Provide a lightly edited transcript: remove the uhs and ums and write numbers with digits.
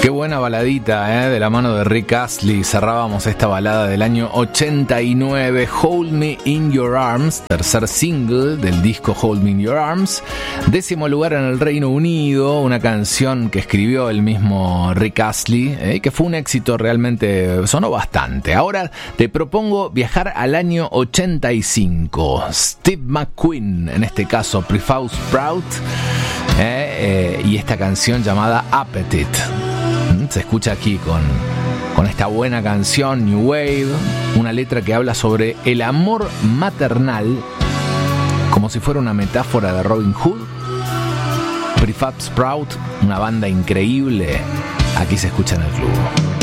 Qué buena baladita, de la mano de Rick Astley. Cerrábamos esta balada del año 89, Hold Me In Your Arms, tercer single del disco Hold Me In Your Arms. 10º lugar en el Reino Unido, una canción que escribió el mismo Rick Astley, que fue un éxito, realmente sonó bastante. Ahora te propongo viajar al año 85. Steve McQueen, en este caso Prefab Sprout, y esta canción llamada Appetite. Se escucha aquí con esta buena canción, New Wave, una letra que habla sobre el amor maternal, como si fuera una metáfora de Robin Hood. Prefab Sprout, una banda increíble, aquí se escucha en el club.